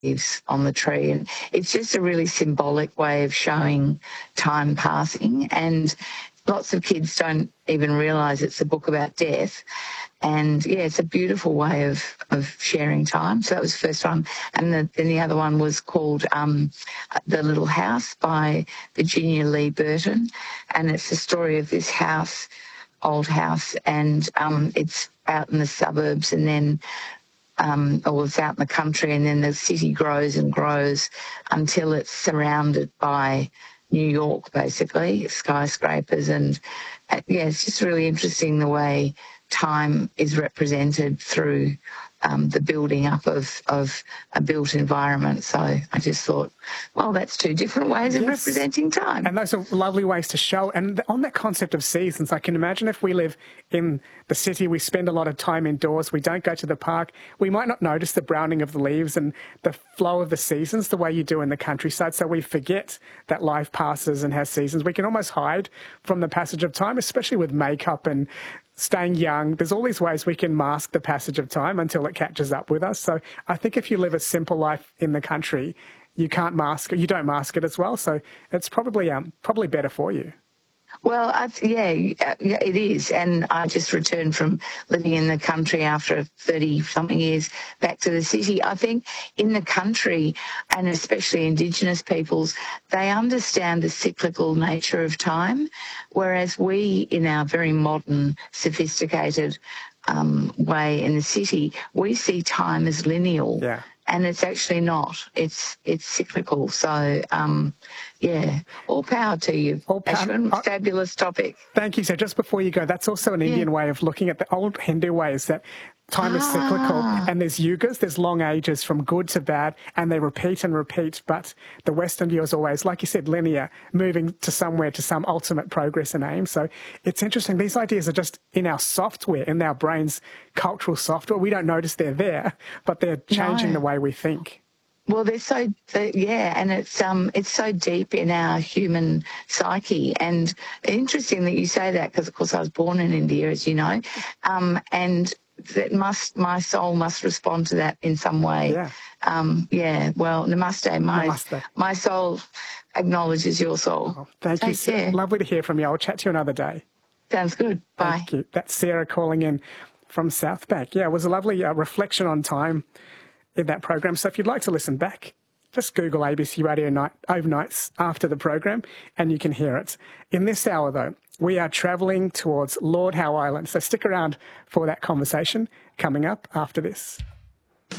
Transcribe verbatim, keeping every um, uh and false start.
leaves on the tree. And it's just a really symbolic way of showing time passing. And lots of kids don't even realise it's a book about death. And, yeah, it's a beautiful way of, of sharing time. So that was the first one. And the, then the other one was called um, The Little House by Virginia Lee Burton. And it's the story of this house, old house, and um, it's out in the suburbs and then Um, or it's out in the country, and then the city grows and grows until it's surrounded by New York, basically, skyscrapers. And, uh, yeah, it's just really interesting the way time is represented through um, the building up of, of a built environment. So I just thought, well, that's two different ways of Yes. representing time. And those are lovely ways to show. And on that concept of seasons, I can imagine if we live in the city, we spend a lot of time indoors, we don't go to the park, we might not notice the browning of the leaves and the flow of the seasons the way you do in the countryside. So we forget that life passes and has seasons. We can almost hide from the passage of time, especially with makeup and staying young. There's all these ways we can mask the passage of time until it catches up with us. So I think if you live a simple life in the country, you can't mask it. You don't mask it as well. So it's probably um, probably better for you. Well, I, yeah, yeah, it is. And I just returned from living in the country after thirty-something years back to the city. I think in the country, and especially Indigenous peoples, they understand the cyclical nature of time, whereas we, in our very modern, sophisticated um, way in the city, we see time as lineal. Yeah. And it's actually not. It's it's cyclical. So, um, yeah, all power to you, All power. Ashwin. I- Fabulous topic. Thank you. So just before you go, that's also an Indian Yeah. way of looking at the old Hindu way is that time is cyclical Ah. and there's yugas, there's long ages from good to bad, and they repeat and repeat. But the Western view is always, like you said, linear, moving to somewhere, to some ultimate progress and aim. So it's interesting. These ideas are just in our software, in our brain's cultural software. We don't notice they're there, but they're changing No. the way we think. Well, they're so they, yeah, and it's um it's so deep in our human psyche. And interesting that you say that because, of course, I was born in India, as you know, um, and that must my soul must respond to that in some way. Yeah. Um, yeah. Well, namaste. My Namaste. my soul acknowledges your soul. Oh, thank you. Take Sarah. care. Lovely to hear from you. I'll chat to you another day. Sounds good. Bye. Thank you. That's Sarah calling in from South Bank. Yeah, it was a lovely uh, reflection on time in that program. So if you'd like to listen back, just Google A B C Radio Night overnights after the program and you can hear it. In this hour, though, we are travelling towards Lord Howe Island. So stick around for that conversation coming up after this.